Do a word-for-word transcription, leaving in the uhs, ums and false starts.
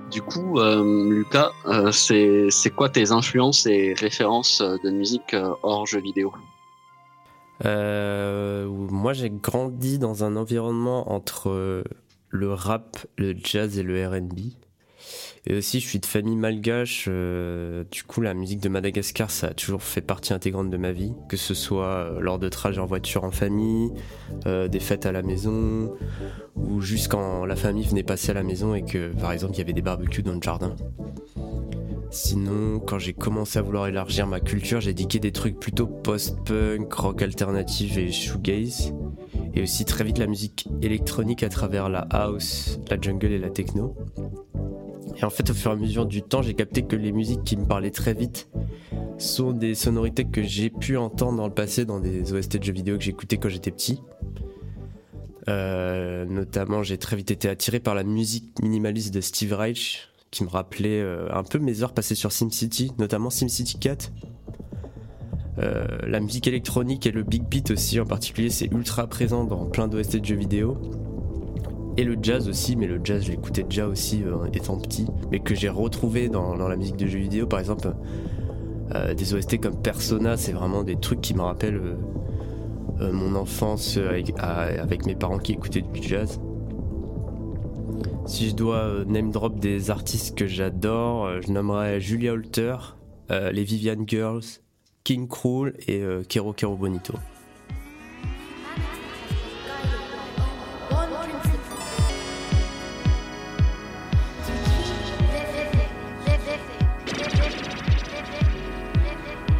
Du coup, euh, Lucas, euh, c'est c'est quoi tes influences et références euh, de musique euh, hors jeux vidéo? Euh, moi, j'ai grandi dans un environnement entre euh, le rap, le jazz et le R and B. Et aussi, je suis de famille malgache. Euh, du coup, la musique de Madagascar, ça a toujours fait partie intégrante de ma vie. Que ce soit euh, lors de trajets en voiture en famille, euh, des fêtes à la maison, ou juste quand la famille venait passer à la maison et que, par exemple, il y avait des barbecues dans le jardin. Sinon, quand j'ai commencé à vouloir élargir ma culture, j'ai digué des trucs plutôt post-punk, rock alternative et shoegaze. Et aussi très vite la musique électronique à travers la house, la jungle et la techno. Et en fait, au fur et à mesure du temps, j'ai capté que les musiques qui me parlaient très vite sont des sonorités que j'ai pu entendre dans le passé dans des O S T de jeux vidéo que j'écoutais quand j'étais petit. Euh, notamment, j'ai très vite été attiré par la musique minimaliste de Steve Reich, qui me rappelait euh, un peu mes heures passées sur SimCity, notamment SimCity quatre. Euh, la musique électronique et le big beat aussi en particulier, c'est ultra présent dans plein d'O S T de jeux vidéo. Et le jazz aussi, mais le jazz je l'écoutais déjà aussi euh, étant petit, mais que j'ai retrouvé dans, dans la musique de jeux vidéo. Par exemple, euh, des O S T comme Persona, c'est vraiment des trucs qui me rappellent euh, euh, mon enfance avec, à, avec mes parents qui écoutaient du jazz. Si je dois euh, name drop des artistes que j'adore, euh, je nommerais Julia Holter, euh, les Vivian Girls, King Krul et euh, Kero Kero Bonito.